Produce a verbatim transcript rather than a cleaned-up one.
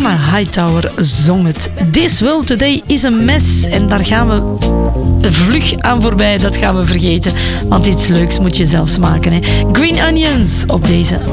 Anna Hightower zong het. This World Today is a mess. En daar gaan we vlug aan voorbij. Dat gaan we vergeten. Want iets leuks moet je zelfs maken. Hè. Green Onions op deze